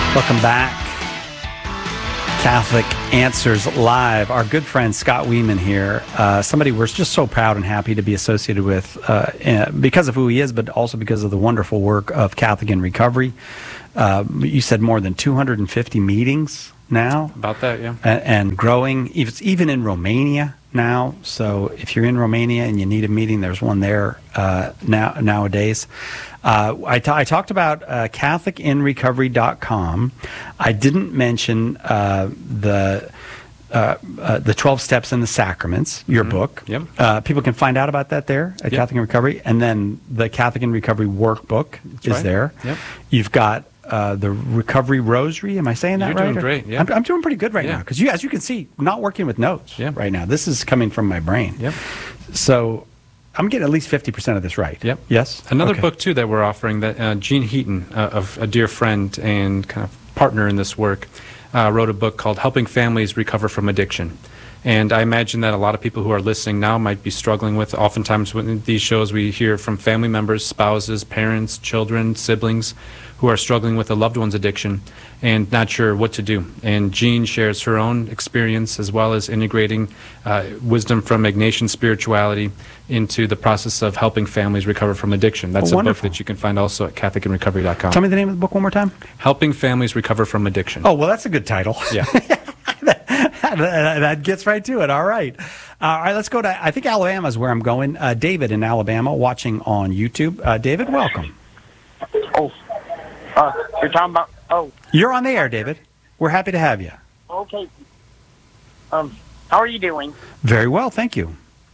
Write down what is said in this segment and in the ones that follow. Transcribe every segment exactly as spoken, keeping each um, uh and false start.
Welcome back. Catholic Answers Live. Our good friend Scott Weeman here, uh, somebody we're just so proud and happy to be associated with uh, because of who he is, but also because of the wonderful work of Catholic in Recovery. Uh, you said more than two hundred fifty meetings now. About that, yeah. And, and growing. It's even in Romania now. So if you're in Romania and you need a meeting, there's one there uh, now nowadays. Uh, I, t- I talked about uh, Catholic in Recovery dot com. I didn't mention uh, the uh, uh, the twelve Steps and the Sacraments, your mm-hmm. book. Yep. Uh, people can find out about that there at yep. Catholic in Recovery. And then the Catholic in Recovery workbook That's is right. there. Yep. You've got uh, the Recovery Rosary. Am I saying that You're right? doing Or- great, yeah. I'm, I'm doing pretty good right yeah. now. Because you, as you can see, not working with notes yeah. right now. This is coming from my brain. Yep. So I'm getting at least fifty percent of this right. Yep. Yes? Another Okay. book, too, that we're offering, that uh, Gene Heaton, uh, of a dear friend and kind of partner in this work, uh, wrote a book called Helping Families Recover from Addiction. And I imagine that a lot of people who are listening now might be struggling with, oftentimes in these shows we hear from family members, spouses, parents, children, siblings, who are struggling with a loved one's addiction and not sure what to do. And Jean shares her own experience as well as integrating uh, wisdom from Ignatian spirituality into the process of helping families recover from addiction. That's Oh, a book wonderful. that you can find also at Catholic in Recovery dot com. Tell me the name of the book one more time. Helping Families Recover from Addiction. Oh, well, that's a good title. Yeah. that, that gets right to it. All right. Uh, all right, let's go to, I think Alabama is where I'm going. Uh, David in Alabama watching on YouTube. Uh, David, welcome. Oh, uh, you're talking about, oh, You're on the air, David. We're happy to have you. okay. Um, how are you doing? Very well, thank you.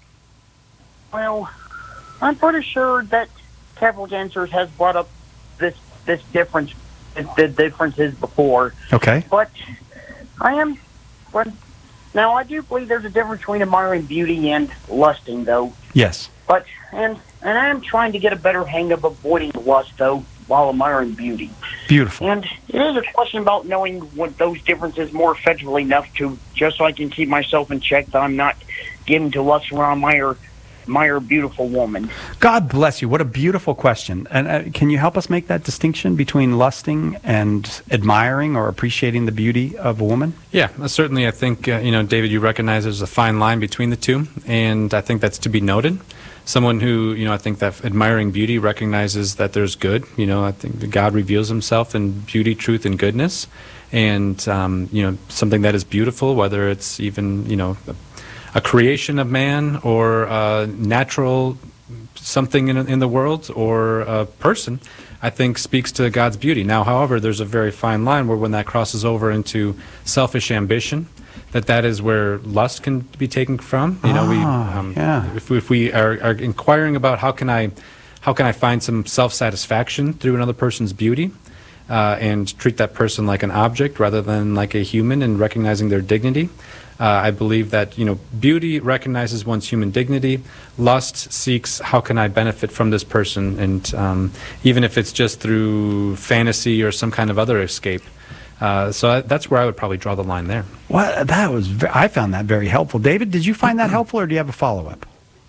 Well, I'm pretty sure that Catholic Answers has brought up this this difference, the differences before. Okay. But I am, but now I do believe there's a difference between admiring beauty and lusting, though. Yes. But and and I am trying to get a better hang of avoiding lust, though, while admiring beauty. Beautiful. And it is a question about knowing what those differences more effectively enough to, just so I can keep myself in check, that I'm not given to lust when I admire, admire a beautiful woman. God bless you. What a beautiful question. And uh, can you help us make that distinction between lusting and admiring or appreciating the beauty of a woman? Yeah, uh, certainly I think, uh, you know, David, you recognize there's a fine line between the two, and I think that's to be noted. Someone who, you know, I think that admiring beauty recognizes that there's good. You know, I think that God reveals himself in beauty, truth, and goodness. And, um, you know, something that is beautiful, whether it's even, you know, a, a creation of man or a natural something in, in the world or a person, I think speaks to God's beauty. Now, however, there's a very fine line where when that crosses over into selfish ambition, that that is where lust can be taken from. You know, we, Ah, um, yeah. if, we- if we are, are inquiring about how can I, how can I find some self-satisfaction through another person's beauty, uh, and treat that person like an object rather than like a human, and recognizing their dignity. Uh, I believe that, you know, beauty recognizes one's human dignity. Lust seeks how can I benefit from this person, and um, even if it's just through fantasy or some kind of other escape. Uh, so I, that's where I would probably draw the line there. Well, that was, ve- I found that very helpful. David, did you find that helpful, or do you have a follow-up?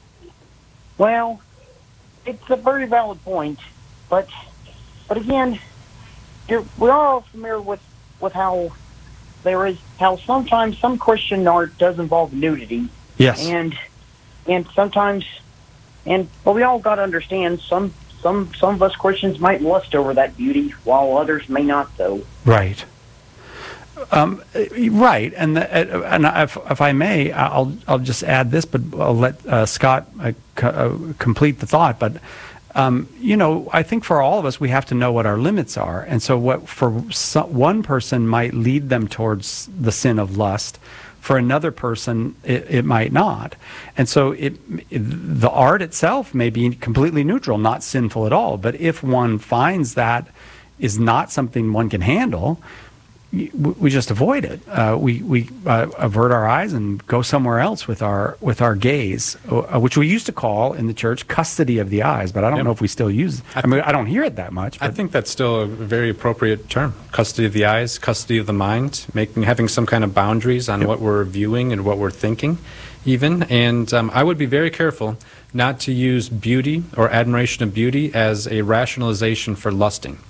Well, it's a very valid point, but but again, you're, we're all familiar with, with how there is, how sometimes some Christian art does involve nudity. Yes. And and sometimes, and well, we all got to understand, some, some, some of us Christians might lust over that beauty, while others may not, though. Right. Um, right, and the, uh, and if, if I may, I'll I'll just add this, but I'll let uh, Scott uh, co- uh, complete the thought. But um, you know, I think for all of us, we have to know what our limits are, and so what for some, one person might lead them towards the sin of lust. For another person, it, it might not, and so it, it the art itself may be completely neutral, not sinful at all. But if one finds that is not something one can handle, we just avoid it. Uh, we we uh, avert our eyes and go somewhere else with our with our gaze, uh, which we used to call in the church custody of the eyes. But I don't Yep. know if we still use. I, I mean, I don't hear it that much. I But think that's still a very appropriate term. Custody of the eyes, custody of the mind, making having some kind of boundaries on Yep. what we're viewing and what we're thinking, even. And um, I would be very careful not to use beauty or admiration of beauty as a rationalization for lusting.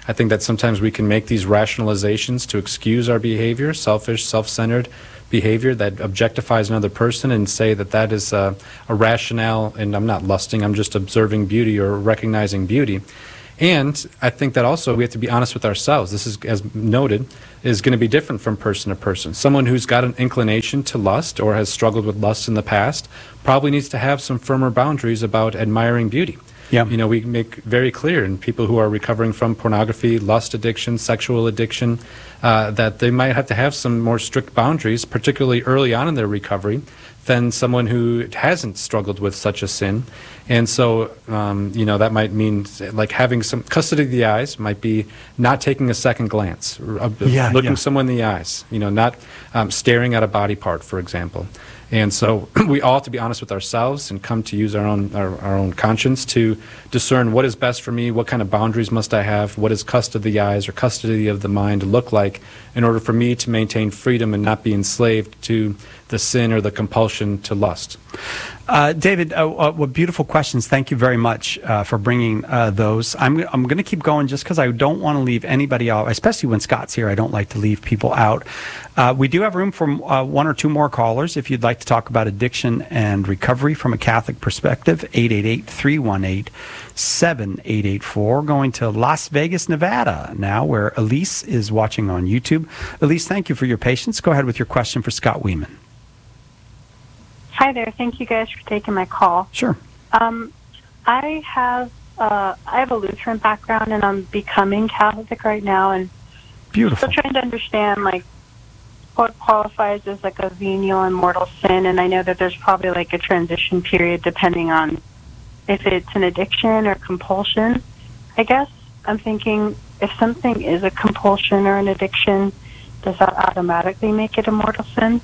I think that sometimes we can make these rationalizations to excuse our behavior, selfish, self-centered behavior that objectifies another person, and say that that is a, a rationale, and I'm not lusting, I'm just observing beauty or recognizing beauty. And I think that also we have to be honest with ourselves. This is, as noted, is going to be different from person to person. Someone who's got an inclination to lust or has struggled with lust in the past probably needs to have some firmer boundaries about admiring beauty. Yeah. You know, we make very clear in people who are recovering from pornography, lust addiction, sexual addiction, uh, that they might have to have some more strict boundaries, particularly early on in their recovery, than someone who hasn't struggled with such a sin. And so, um, you know, that might mean like having some custody of the eyes might be not taking a second glance, uh, Yeah, looking yeah. someone in the eyes, you know, not um, staring at a body part, for example. And so we all have to be honest with ourselves and come to use our own our, our own conscience to discern what is best for me, what kind of boundaries must I have, what does custody of the eyes or custody of the mind look like in order for me to maintain freedom and not be enslaved to the sin or the compulsion to lust. Uh, David, uh, uh, what beautiful questions. Thank you very much uh, for bringing uh, those. I'm, I'm going to keep going just because I don't want to leave anybody out, especially when Scott's here. I don't like to leave people out. Uh, we do have room for uh, one or two more callers if you'd like to talk about addiction and recovery from a Catholic perspective. eight eight eight, three one eight, seven eight eight four. Going to Las Vegas, Nevada now, where Elise is watching on YouTube. Elise, thank you for your patience. Go ahead with your question for Scott Weeman. Hi there. Thank you guys for taking my call. Sure. Um, I have uh, I have a Lutheran background, and I'm becoming Catholic right now, and Beautiful. still trying to understand like what qualifies as like a venial and mortal sin. And I know that there's probably like a transition period depending on if it's an addiction or compulsion. I guess I'm thinking if something is a compulsion or an addiction, does that automatically make it a mortal sin?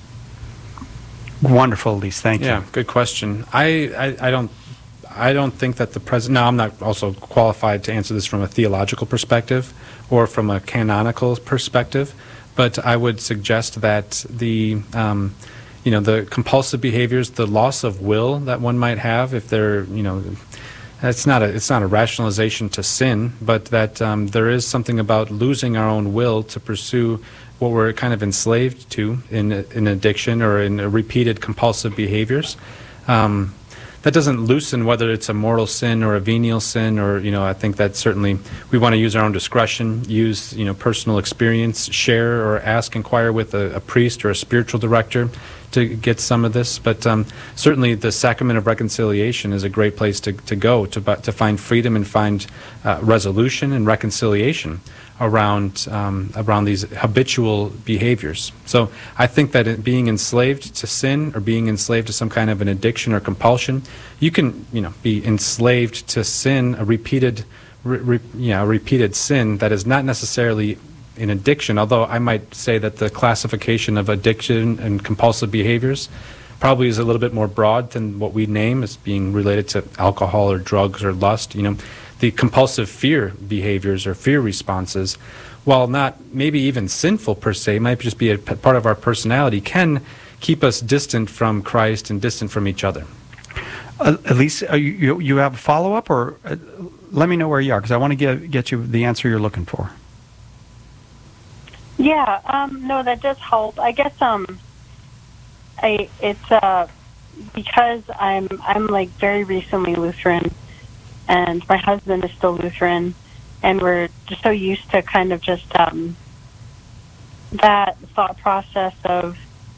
Wonderful, Elise. Thank you. Yeah, good question. I, I, I don't I don't think that the president. Now, I'm not also qualified to answer this from a theological perspective or from a canonical perspective, but I would suggest that the um, you know the compulsive behaviors, the loss of will that one might have, if they're you know. It's not a it's not a rationalization to sin, but that um, there is something about losing our own will to pursue what we're kind of enslaved to in in addiction or in repeated compulsive behaviors. Um, that doesn't loosen whether it's a mortal sin or a venial sin, or you know I think that certainly we want to use our own discretion, use you know personal experience, share or ask, inquire with a, a priest or a spiritual director to get some of this, but um, certainly the sacrament of reconciliation is a great place to, to go to to find freedom and find uh, resolution and reconciliation around um, around these habitual behaviors. So I think that it, being enslaved to sin or being enslaved to some kind of an addiction or compulsion, you can you know be enslaved to sin, a repeated re, re, you know, a repeated sin that is not necessarily in addiction, although I might say that the classification of addiction and compulsive behaviors probably is a little bit more broad than what we name as being related to alcohol or drugs or lust. You know, the compulsive fear behaviors or fear responses, while not maybe even sinful per se, might just be a p- part of our personality, can keep us distant from Christ and distant from each other. Uh, Elise, are you, you, you have a follow-up, or uh, let me know where you are, because I want to get, get you the answer you're looking for. Yeah, um, no, that does help. I guess um, I it's uh, because I'm I'm like very recently Lutheran, and my husband is still Lutheran, and we're just so used to kind of just um, that thought process of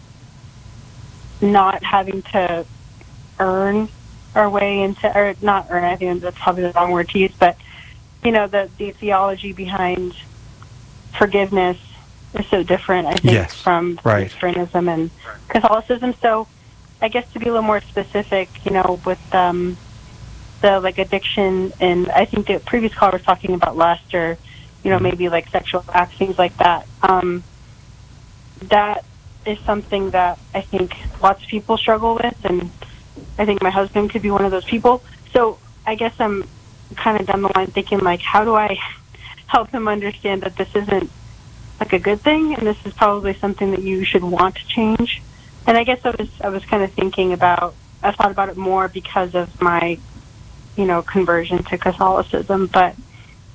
not having to earn our way into, or not earn. I think that's probably the wrong word to use, but you know the the theology behind forgiveness is so different, I think, Yes, from right. Lutheranism and Catholicism. So I guess to be a little more specific, you know, with um, the like addiction, and I think the previous caller was talking about lust or, you know, maybe like sexual acts, things like that. Um, that is something that I think lots of people struggle with, and I think my husband could be one of those people. So I guess I'm kind of down the line thinking, like, how do I help him understand that this isn't like a good thing, and this is probably something that you should want to change. And I guess I was I was kind of thinking about, I thought about it more because of my, you know, conversion to Catholicism. But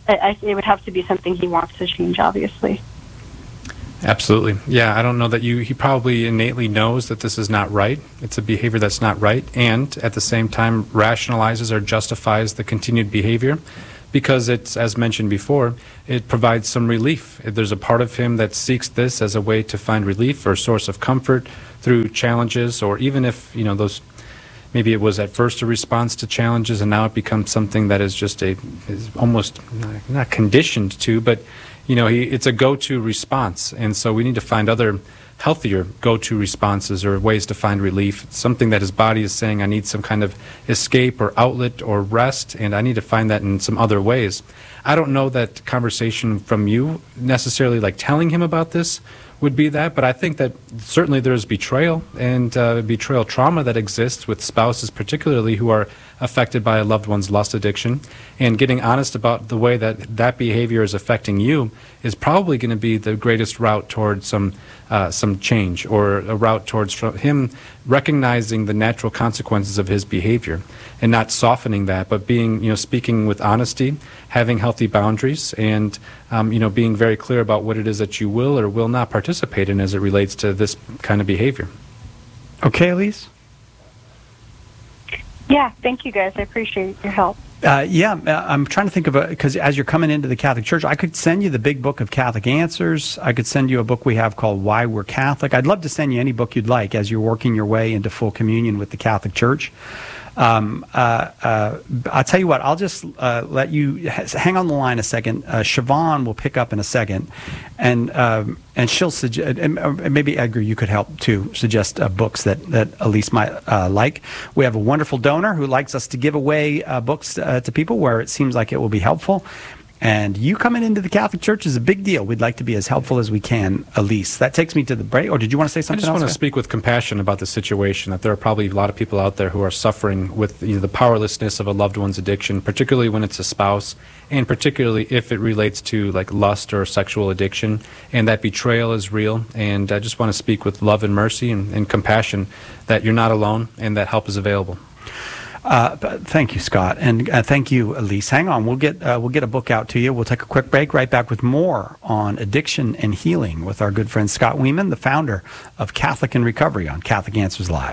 I, I, it would have to be something he wants to change, obviously. Absolutely. Yeah, I don't know that you, he probably innately knows that this is not right. It's a behavior that's not right, and at the same time rationalizes or justifies the continued behavior because it's, as mentioned before, it provides some relief. There's a part of him that seeks this as a way to find relief or a source of comfort through challenges, or even if, you know, those, maybe it was at first a response to challenges and now it becomes something that is just a, is almost not, not conditioned to, but you know, he, it's a go-to response, and so we need to find other healthier go-to responses or ways to find relief. It's something that his body is saying, I need some kind of escape or outlet or rest, and I need to find that in some other ways. I don't know that conversation from you necessarily, like telling him about this, would be that, but I think that certainly there's betrayal and uh, betrayal trauma that exists with spouses particularly who are affected by a loved one's lust addiction, and getting honest about the way that that behavior is affecting you is probably going to be the greatest route towards some uh, some change, or a route towards fro- him recognizing the natural consequences of his behavior and not softening that, but being, you know, speaking with honesty, having healthy boundaries, and um, you know, being very clear about what it is that you will or will not participate in as it relates to this kind of behavior. Okay, Elise? Yeah, thank you guys. I appreciate your help. Uh, yeah, uh, I'm trying to think of a, because as you're coming into the Catholic Church, I could send you the big book of Catholic Answers. I could send you a book we have called Why We're Catholic. I'd love to send you any book you'd like as you're working your way into full communion with the Catholic Church. Um, uh, uh, I'll tell you what, I'll just uh, let you hang on the line a second. Uh, Siobhan will pick up in a second, and um, and she'll suggest, and maybe Edgar, you could help to suggest uh, books that, that Elise might uh, like. We have a wonderful donor who likes us to give away uh, books uh, to people where it seems like it will be helpful. And you coming into the Catholic Church is a big deal. We'd like to be as helpful as we can, Elise. That takes me to the break. Or did you want to say I something just else? want to speak with compassion about the situation, that there are probably a lot of people out there who are suffering with, you know, the powerlessness of a loved one's addiction, particularly when it's a spouse, and particularly if it relates to like lust or sexual addiction, and that betrayal is real. And I just want to speak with love and mercy and, and compassion that you're not alone and that help is available. Uh, thank you, Scott, and uh, thank you, Elise. Hang on, we'll get uh, we'll get a book out to you. We'll take a quick break. Right back with more on addiction and healing with our good friend Scott Weeman, the founder of Catholic in Recovery on Catholic Answers Live.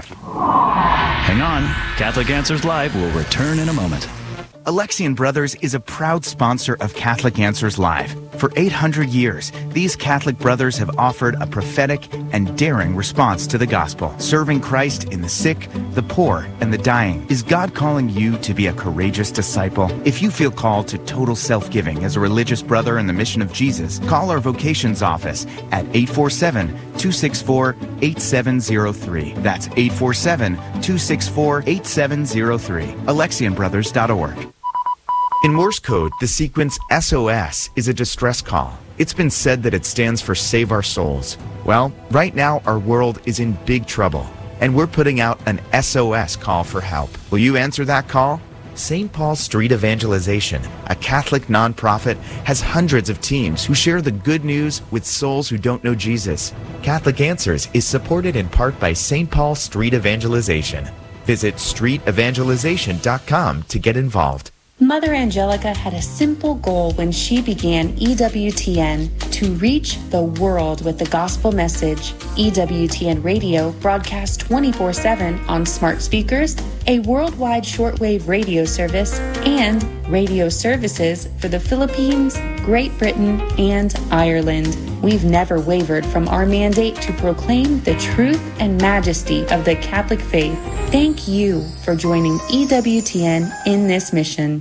Hang on, Catholic Answers Live will return in a moment. Alexian Brothers is a proud sponsor of Catholic Answers Live. For eight hundred years, these Catholic brothers have offered a prophetic and daring response to the gospel, serving Christ in the sick, the poor, and the dying. Is God calling you to be a courageous disciple? If you feel called to total self-giving as a religious brother in the mission of Jesus, call our vocations office at eight four seven, two six four, eight seven zero three. That's eight four seven, two six four, eight seven zero three. Alexian Brothers dot org. In Morse code, the sequence S O S is a distress call. It's been said that it stands for Save Our Souls. Well, right now our world is in big trouble, and we're putting out an S O S call for help. Will you answer that call? Saint Paul Street Evangelization, a Catholic nonprofit, has hundreds of teams who share the good news with souls who don't know Jesus. Catholic Answers is supported in part by Saint Paul Street Evangelization. Visit street evangelization dot com to get involved. Mother Angelica had a simple goal when she began E W T N: to reach the world with the gospel message. E W T N Radio broadcasts twenty-four seven on smart speakers, a worldwide shortwave radio service, and radio services for the Philippines, Great Britain, and Ireland. We've never wavered from our mandate to proclaim the truth and majesty of the Catholic faith. Thank you for joining E W T N in this mission.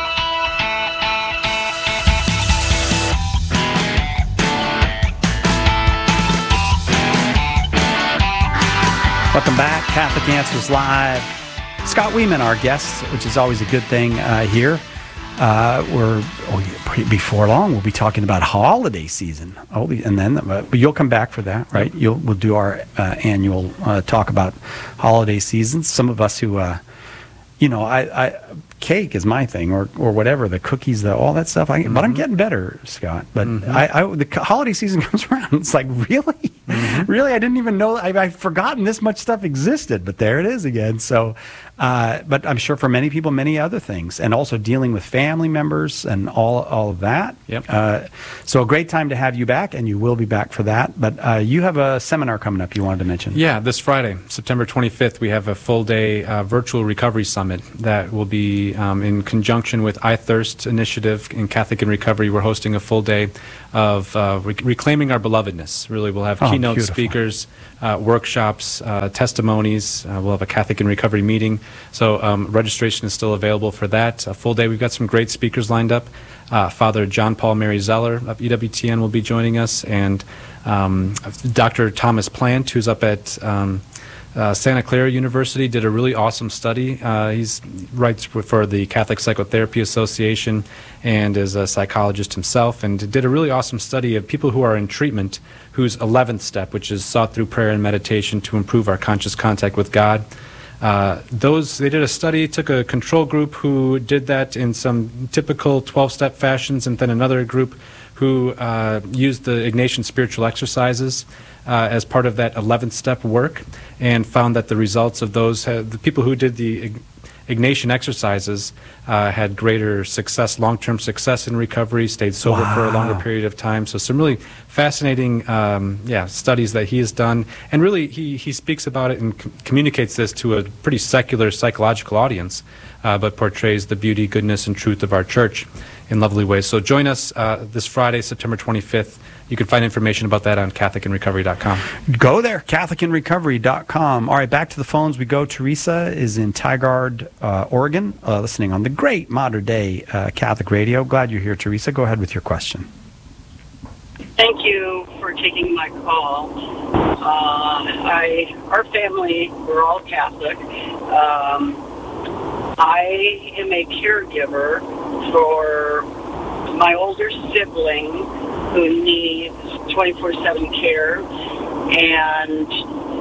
Welcome back, Catholic Answers Live. Scott Weeman, our guest, which is always a good thing uh, here. Uh, we're oh, before long we'll be talking about holiday season. Oh, and then uh, but you'll come back for that, right? You'll we'll do our uh, annual uh, talk about holiday seasons. Some of us who, uh, you know, I, I cake is my thing, or or whatever, the cookies, the all that stuff. I, mm-hmm. But I'm getting better, Scott. But mm-hmm. I, I the holiday season comes around. It's like, really? mm-hmm. really, I didn't even know. I, I've forgotten this much stuff existed, but there it is again. So, uh, but I'm sure for many people, many other things, and also dealing with family members and all all of that. Yep. Uh, so a great time to have you back, and you will be back for that. But uh, you have a seminar coming up you wanted to mention. Yeah, this Friday, September twenty-fifth, we have a full-day uh, virtual recovery summit that will be um, in conjunction with I Thirst Initiative in Catholic in Recovery. We're hosting a full day of uh, rec- reclaiming our belovedness. Really, we'll have Oh, keynote beautiful. speakers, uh, workshops, uh, testimonies. Uh, we'll have a Catholic in Recovery meeting. So um, registration is still available for that. A full day. We've got some great speakers lined up. Uh, Father John Paul Mary Zeller of E W T N will be joining us, and um, Doctor Thomas Plant, who's up at um, uh, Santa Clara University, did a really awesome study. Uh, he's writes for the Catholic Psychotherapy Association and is a psychologist himself, and did a really awesome study of people who are in treatment, whose eleventh step, which is sought through prayer and meditation to improve our conscious contact with God. Uh, those they did a study, took a control group who did that in some typical twelve-step fashions, and then another group who uh, used the Ignatian spiritual exercises uh, as part of that eleventh step work, and found that the results of those, had, the people who did the Ignatian exercises uh, had greater success, long-term success in recovery, stayed sober Wow. for a longer period of time. So some really fascinating um, yeah, studies that he has done. And really, he, he speaks about it and com- communicates this to a pretty secular psychological audience, uh, but portrays the beauty, goodness, and truth of our church in lovely ways. So join us uh, this Friday, September twenty-fifth. You can find information about that on Catholic in Recovery dot com. Go there, Catholic in Recovery dot com. All right, back to the phones we go. Teresa is in Tigard, uh, Oregon, uh, listening on the great Modern Day uh, Catholic Radio. Glad you're here, Teresa. Go ahead with your question. Thank you for taking my call. Uh, I, our family, we're all Catholic. Um, I am a caregiver for my older sibling who needs twenty-four seven care, and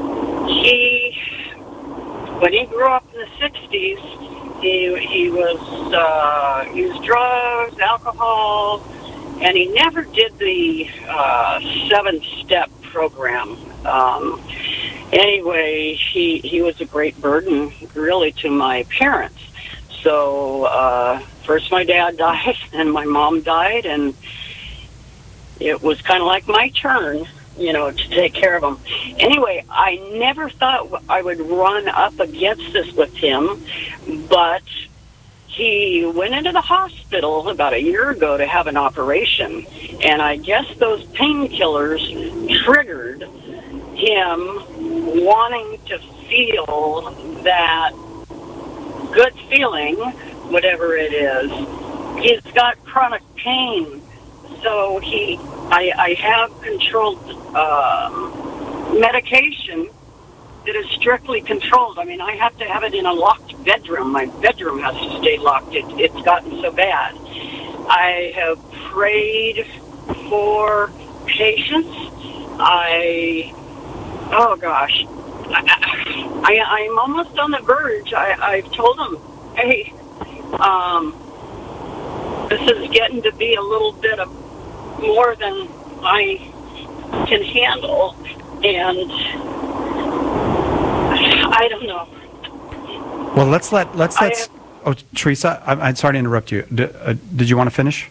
he, when he grew up in the sixties, he he was uh, used drugs, alcohol, and he never did the uh, seven-step program. Um, anyway, he he was a great burden, really, to my parents. So uh, first my dad died, and my mom died, and it was kind of like my turn, you know, to take care of him. Anyway, I never thought I would run up against this with him, but he went into the hospital about a year ago to have an operation, and I guess those painkillers triggered him wanting to feel that good feeling, whatever it is. He's got chronic pain, so he, I, I have controlled uh, medication that is strictly controlled. I mean, I have to have it in a locked bedroom. My bedroom has to stay locked. It, it's gotten so bad. I have prayed for patience. I, oh gosh, I, I, I'm almost on the verge. I, I've told him, hey, um, this is getting to be a little bit of more than I can handle, and I don't know. Well, let's let let's I let. have- Oh, Teresa, I'm, I'm sorry to interrupt you. D- uh, did you want to finish?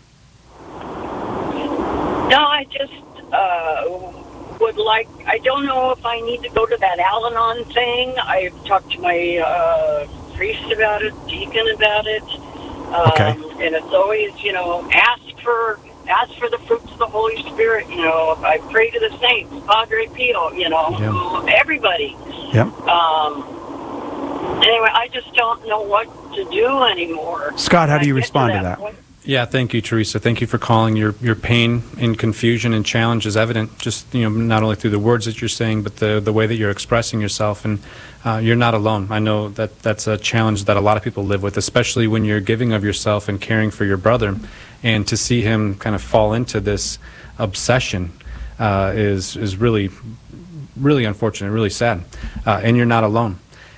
No, I just uh, would like, I don't know if I need to go to that Al-Anon thing. I've talked to my uh, priest about it, deacon about it. Um, Okay. And it's always, you know, ask for ask for the fruits of the Holy Spirit. You know, I pray to the saints, Padre Pio, you know, everybody. Yep. Um, anyway, I just don't know what to do anymore. Scott, how do you I get respond to that? point- Yeah, thank you, Teresa. Thank you for calling. Your your pain and confusion and challenge is evident, just, you know, not only through the words that you're saying, but the the way that you're expressing yourself. And uh, you're not alone. I know that that's a challenge that a lot of people live with, especially when you're giving of yourself and caring for your brother. And to see him kind of fall into this obsession uh, is is really, really unfortunate, really sad. Uh, and you're not alone.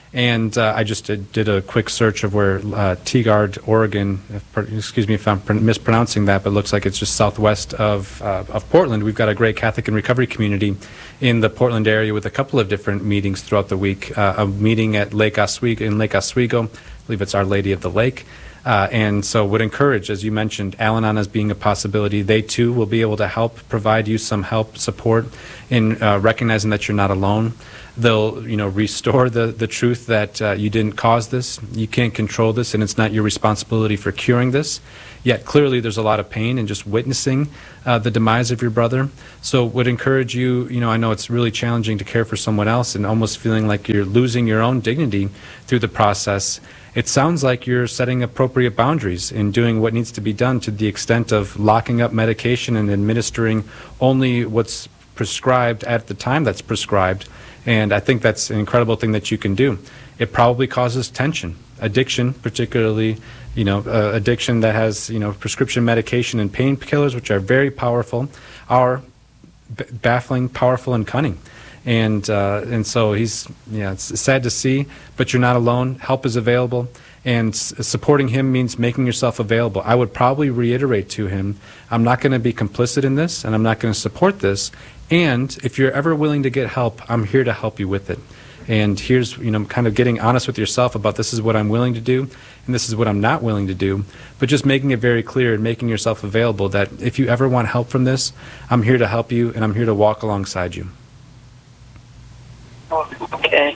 And uh, I just did, did a quick search of where uh, Tigard, Oregon, if, excuse me if I'm pr- mispronouncing that, but it looks like it's just southwest of, uh, of Portland. We've got a great Catholic and recovery community in the Portland area with a couple of different meetings throughout the week. Uh, a meeting at Lake Oswego, in Lake Oswego, I believe it's Our Lady of the Lake. Uh, and so would encourage, as you mentioned, Al-Anon as being a possibility. They too will be able to help provide you some help, support in uh, recognizing that you're not alone. They'll, you know, restore the, the truth that uh, you didn't cause this, you can't control this, and it's not your responsibility for curing this. Yet clearly there's a lot of pain in just witnessing uh, the demise of your brother. So would encourage you, you know, I know it's really challenging to care for someone else and almost feeling like you're losing your own dignity through the process. It sounds like you're setting appropriate boundaries in doing what needs to be done to the extent of locking up medication and administering only what's prescribed at the time that's prescribed. And I think that's an incredible thing that you can do. It probably causes tension, addiction, particularly, you know, uh, addiction that has, you know, prescription medication and painkillers, which are very powerful, are b- baffling, powerful, and cunning. And uh, and so he's, yeah, it's sad to see, but you're not alone. Help is available. And s- supporting him means making yourself available. I would probably reiterate to him, I'm not going to be complicit in this, and I'm not going to support this. And if you're ever willing to get help, I'm here to help you with it. And here's, you know, kind of getting honest with yourself about this is what I'm willing to do, and this is what I'm not willing to do. But just making it very clear and making yourself available that if you ever want help from this, I'm here to help you, and I'm here to walk alongside you. Okay.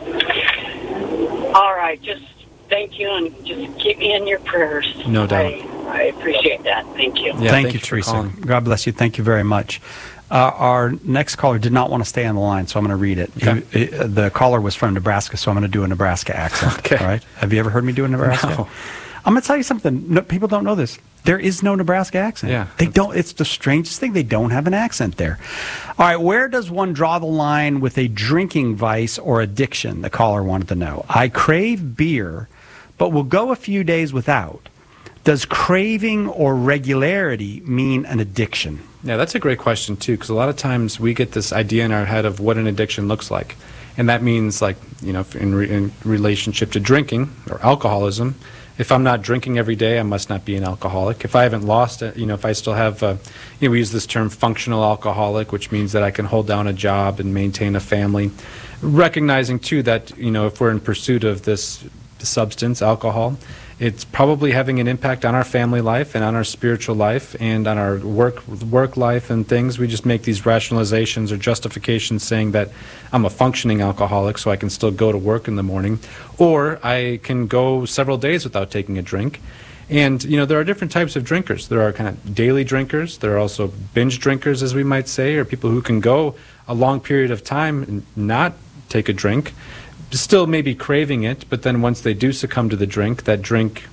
All right. Just thank you, and just keep me in your prayers. No doubt. I, I appreciate that. Thank you. Yeah, thank, thank you, you for Teresa. calling. God bless you. Thank you very much. Uh, our next caller did not want to stay on the line, so I'm going to read it. Okay. He, he, the caller was from Nebraska, so I'm going to do a Nebraska accent. Okay. All right. Have you ever heard me do a Nebraska? No. I'm going to tell you something. No, people don't know this. There is no Nebraska accent. Yeah. They don't. It's the strangest thing. They don't have an accent there. All right. Where does one draw the line with a drinking vice or addiction? The caller wanted to know. I crave beer, but will go a few days without. Does craving or regularity mean an addiction? Yeah, that's a great question, too, because a lot of times we get this idea in our head of what an addiction looks like. And that means, like, you know, in, re- in relationship to drinking or alcoholism, if I'm not drinking every day, I must not be an alcoholic. If I haven't lost it, you know, if I still have, uh, you know, we use this term functional alcoholic, which means that I can hold down a job and maintain a family. Recognizing, too, that, you know, if we're in pursuit of this substance, alcohol, it's probably having an impact on our family life and on our spiritual life and on our work work life and things. We just make these rationalizations or justifications saying that I'm a functioning alcoholic, so I can still go to work in the morning, or I can go several days without taking a drink. And, you know, there are different types of drinkers. There are kind of daily drinkers. There are also binge drinkers, as we might say, or people who can go a long period of time and not take a drink, still maybe craving it, but then once they do succumb to the drink, that drink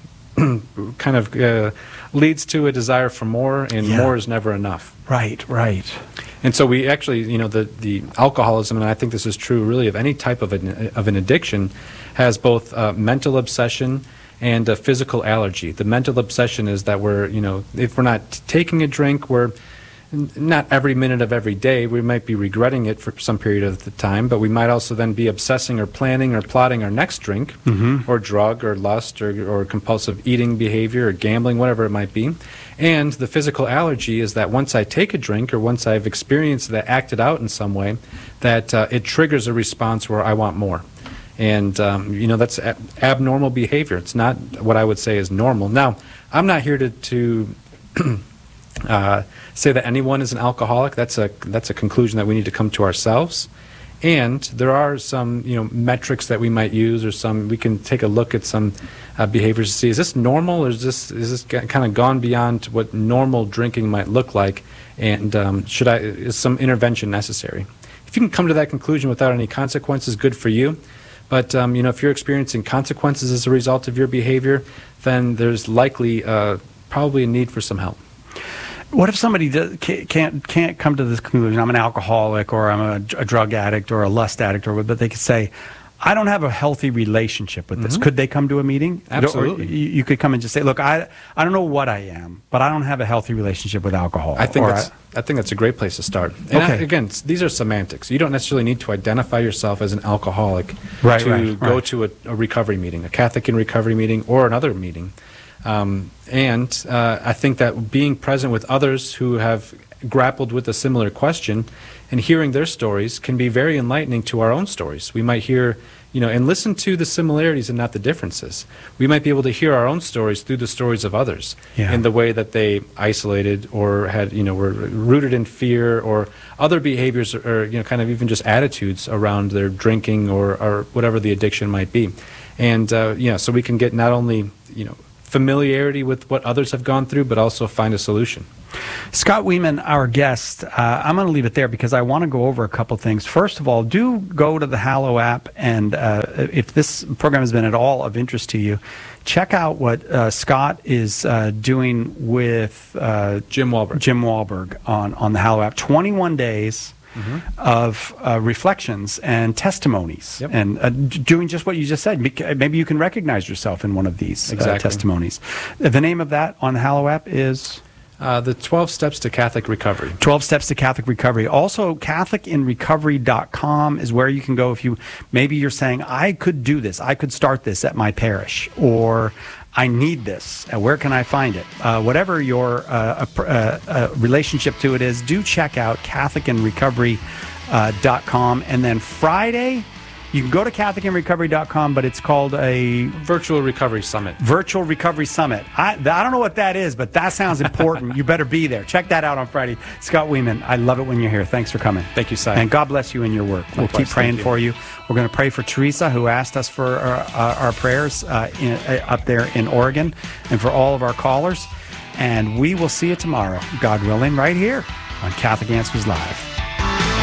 kind of uh, leads to a desire for more, and Yeah. more is never enough. Right, right. And so we actually, you know, the, the alcoholism, and I think this is true really of any type of an, of an addiction, has both uh, mental obsession and a physical allergy. The mental obsession is that we're, you know, if we're not taking a drink, we're not every minute of every day. We might be regretting it for some period of the time, but we might also then be obsessing or planning or plotting our next drink, Mm-hmm. or drug or lust or, or compulsive eating behavior or gambling, whatever it might be. And the physical allergy is that once I take a drink or once I've experienced that, acted out in some way, that uh, it triggers a response where I want more. And, um, you know, that's a- abnormal behavior. It's not what I would say is normal. Now, I'm not here to... to Uh, say that anyone is an alcoholic. That's a that's a conclusion that we need to come to ourselves. And there are some, you know, metrics that we might use, or some we can take a look at some uh, behaviors to see, is this normal, or is this is this kind of gone beyond what normal drinking might look like, and um, should I is some intervention necessary? If you can come to that conclusion without any consequences, good for you. But um, you know, if you're experiencing consequences as a result of your behavior, then there's likely uh, probably a need for some help. What if somebody does, can't can't come to this conclusion? I'm an alcoholic, or I'm a, a drug addict, or a lust addict, or but they could say, I don't have a healthy relationship with this. Mhm. Could they come to a meeting? Absolutely. Or you, you could come and just say, look, I, I don't know what I am, but I don't have a healthy relationship with alcohol. I think Or that's I, think that's a great place to start. And Okay. I, again, s- these are semantics. You don't necessarily need to identify yourself as an alcoholic Right, to right, go right. to a, a recovery meeting, a Catholic in recovery meeting, or another meeting. Um, and uh, I think that being present with others who have grappled with a similar question and hearing their stories can be very enlightening to our own stories. We might hear, you know, and listen to the similarities and not the differences. We might be able to hear our own stories through the stories of others Yeah. in the way that they isolated or had, you know, were rooted in fear or other behaviors or, you know, kind of even just attitudes around their drinking or, or whatever the addiction might be. And, uh, you know, so we can get not only, you know, familiarity with what others have gone through, but also find a solution. Scott Weeman, our guest, uh, I'm going to leave it there because I want to go over a couple things. First of all, do go to the Hallow app, and uh, if this program has been at all of interest to you, check out what uh, Scott is uh, doing with uh, Jim Wahlberg. Jim Wahlberg on, on the Hallow app. twenty-one days of uh, reflections and testimonies, Yep. and uh, d- doing just what you just said. Bec- Maybe you can recognize yourself in one of these uh, Exactly. testimonies. The name of that on the Hallow app is Uh, the twelve Steps to Catholic Recovery. twelve Steps to Catholic Recovery. Also, Catholic in Recovery dot com is where you can go if you, maybe you're saying, I could do this, I could start this at my parish, or I need this, uh, where can I find it? Uh, whatever your uh, uh, uh, relationship to it is, do check out Catholic in Recovery dot com. And then Friday, you can go to Catholic in Recovery dot com, but it's called a Virtual Recovery Summit. Virtual Recovery Summit. I, th- I don't know what that is, but that sounds important. You better be there. Check that out on Friday. Scott Weeman, I love it when you're here. Thanks for coming. Thank you, Si. And God bless you in your work. We'll Likewise. keep praying Thank you. for you. We're going to pray for Teresa, who asked us for our, our, our prayers uh, in, uh, up there in Oregon, and for all of our callers. And we will see you tomorrow, God willing, right here on Catholic Answers Live.